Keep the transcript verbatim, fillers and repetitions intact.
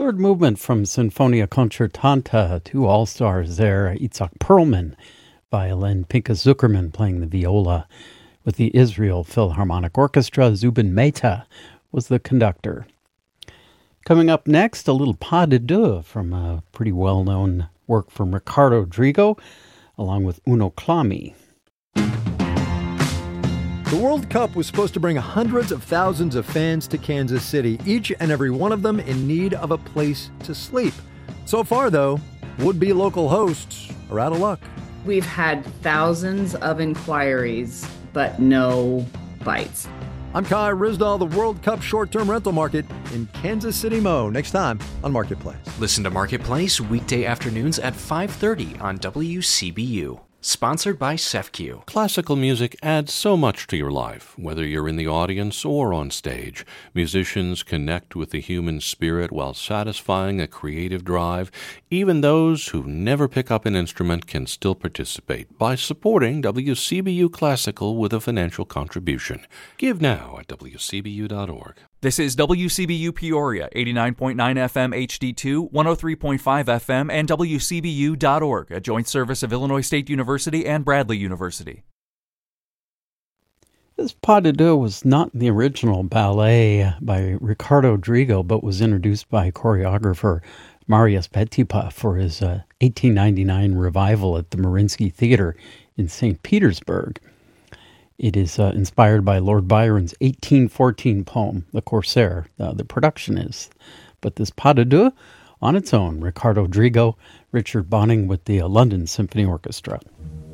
Third movement from Sinfonia Concertanta, two all-stars there, Itzhak Perlman, violin, Pinka Zuckerman playing the viola. With the Israel Philharmonic Orchestra, Zubin Mehta was the conductor. Coming up next, a little pas de deux from a pretty well-known work from Riccardo Drigo, along with Uno Clami. The World Cup was supposed to bring hundreds of thousands of fans to Kansas City, each and every one of them in need of a place to sleep. So far, though, would-be local hosts are out of luck. We've had thousands of inquiries, but no bites. I'm Kai Rizdal, the World Cup short-term rental market in Kansas City, Mo. Next time on Marketplace. Listen to Marketplace weekday afternoons at five thirty on W C B U. Sponsored by C E F Q. Classical music adds so much to your life, whether you're in the audience or on stage. Musicians connect with the human spirit while satisfying a creative drive. Even those who never pick up an instrument can still participate by supporting W C B U Classical with a financial contribution. Give now at W C B U dot org. This is W C B U Peoria, eighty-nine point nine F M H D two, one oh three point five F M, and W C B U dot org, a joint service of Illinois State University and Bradley University. This pas de deux was not the original ballet by Riccardo Drigo, but was introduced by choreographer Marius Petipa for his uh, eighteen ninety-nine revival at the Mariinsky Theater in Saint Petersburg. It is uh, inspired by Lord Byron's eighteen fourteen poem, The Corsair. Uh, the production is. But this pas de deux, on its own, Riccardo Drigo, Richard Bonning with the uh, London Symphony Orchestra.